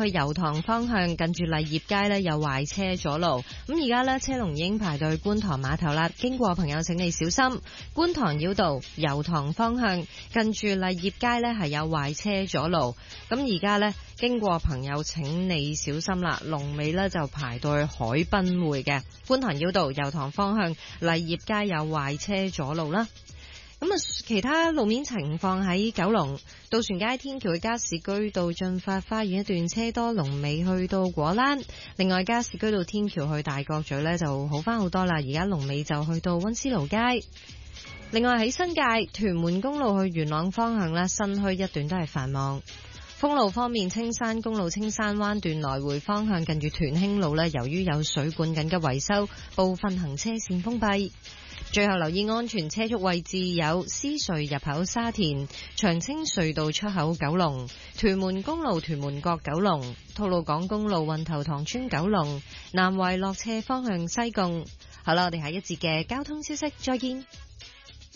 去油塘方向，近住勵業街呢有壞車阻路。咁而家呢，車龍已經排到去觀塘碼頭啦，經過朋友請你小心。觀塘繞道油塘方向，近住勵業街呢係有壞車阻路。咁而家呢，經過朋友請你小心啦，龍尾呢就排到去海濱匯嘅。觀塘繞道油塘方向，勵業街有壞車阻路啦。咁啊，其他路面情況喺九龍渡船街天橋嘅加士居道駿發花園一段車多，龍尾去到果欄。另外，加士居道天橋去大角咀呢就好翻好多啦，而家龍尾就去到溫思勞街。另外喺新界屯門公路去元朗方向呢，新墟一段都係繁忙。封路方面，青山公路青山灣段來回方向近住屯興路呢，由於有水管緊急維修，部分行車線封閉。最後留意安全車速位置有獅隧入口沙田、長青隧道出口九龍、屯門公路屯門角九龍、吐露港公路運頭塘村九龍、南圍落斜方向西貢。好啦，我哋下一節嘅交通消息再見。